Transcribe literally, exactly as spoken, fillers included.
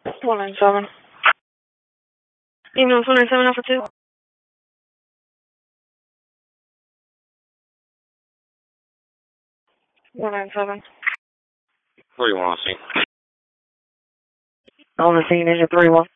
one nine seven. Email one nine seven Alpha two. one nine seven. What do you want to see? On the scene, is it three one?